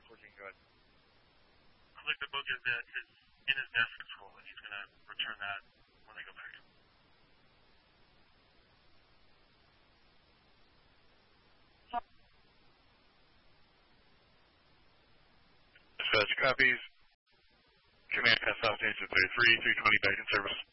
it's looking good. I think the book is in his desk at school, and he's going to return that when they go back. Dispatch copies. Command pass off to 33, 320 back in service.